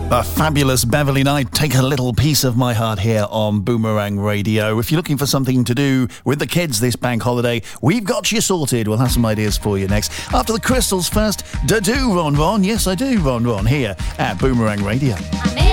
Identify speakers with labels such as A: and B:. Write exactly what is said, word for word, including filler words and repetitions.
A: A fabulous Beverly Knight, take a little piece of my heart here on Boomerang Radio. If you're looking for something to do with the kids this bank holiday, we've got you sorted. We'll have some ideas for you next. After the Crystals first, da-do, Ron Ron. Yes, I do, Ron Ron, here at Boomerang Radio.